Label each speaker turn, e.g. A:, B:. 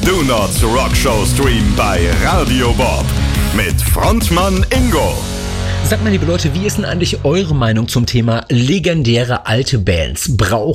A: Donuts Rockshow Stream bei Radio Bob mit Frontmann Ingo.
B: Sagt mal, liebe Leute, wie ist denn eigentlich eure Meinung zum Thema legendäre alte Bands? Brauchen